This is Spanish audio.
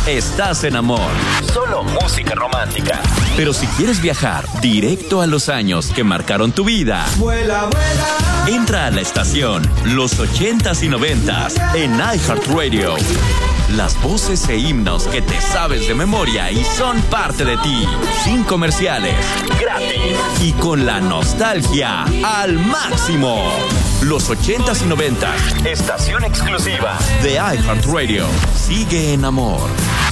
estás en Amor. Solo música romántica. Pero si quieres viajar directo a los años que marcaron tu vida, Vuela, vuela. entra a la estación Los 80s y 90s en iHeartRadio. Las voces e himnos que te sabes de memoria y son parte de ti. Sin comerciales. Gratis. Y con la nostalgia al máximo. Los 80s y 90s. Estación exclusiva de iHeartRadio. Sigue en Amor.